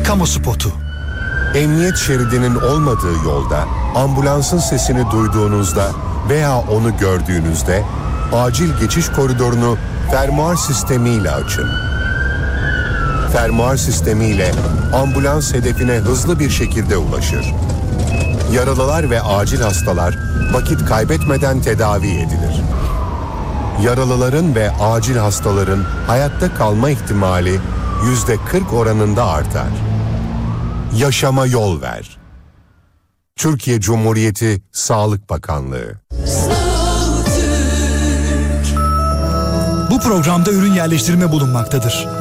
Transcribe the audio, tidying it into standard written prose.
kamu spotu. Emniyet şeridinin olmadığı yolda ambulansın sesini duyduğunuzda veya onu gördüğünüzde acil geçiş koridorunu fermuar sistemiyle açın. Fermuar sistemiyle ambulans hedefine hızlı bir şekilde ulaşır. Yaralılar ve acil hastalar vakit kaybetmeden tedavi edilir. Yaralıların ve acil hastaların hayatta kalma ihtimali %40 oranında artar. Yaşama yol ver. Türkiye Cumhuriyeti Sağlık Bakanlığı. Bu programda ürün yerleştirme bulunmaktadır.